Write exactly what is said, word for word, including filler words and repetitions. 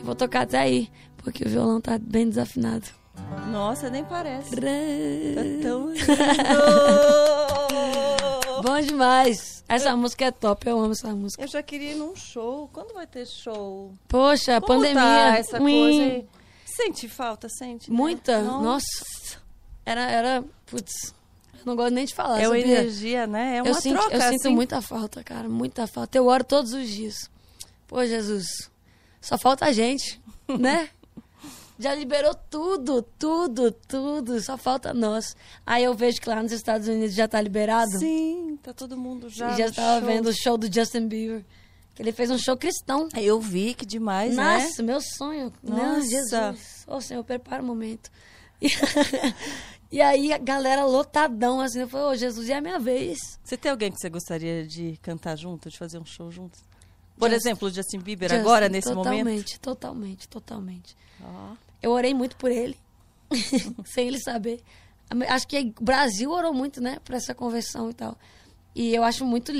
vou tocar até aí, porque o violão tá bem desafinado. Nossa, nem parece. Tá tão lindo! Bom demais. Essa eu... música é top, eu amo essa música. Eu já queria ir num show. Quando vai ter show? Poxa, Como pandemia. Tá essa hum. coisa aí? Sente falta, sente? Né? Muita. Nossa. Nossa. Era, era, putz, eu não gosto nem de falar. É uma sabia? energia, né? É uma eu sinto, troca, Eu assim. sinto muita falta, cara, muita falta. Eu oro todos os dias. Pô, Jesus, só falta a gente, né? Já liberou tudo, tudo, tudo. Só falta nós. Aí eu vejo que lá nos Estados Unidos já tá liberado. Sim, tá todo mundo já. E já estava show. vendo o show do Justin Bieber. Que ele fez um show cristão. Eu vi, que demais, Nossa, né? Nossa, meu sonho. Nossa. Não, Jesus. Ô, Senhor, prepara o momento. E, e aí a galera lotadão, assim. Eu falei, ô, Jesus, é a minha vez. Você tem alguém que você gostaria de cantar junto, de fazer um show juntos? Por Justin, exemplo, o Justin Bieber Justin, agora, nesse totalmente, momento? Totalmente, totalmente, totalmente. Oh. Eu orei muito por ele, sem ele saber. Acho que o Brasil orou muito, né, por essa conversão e tal. E eu acho muito lindo.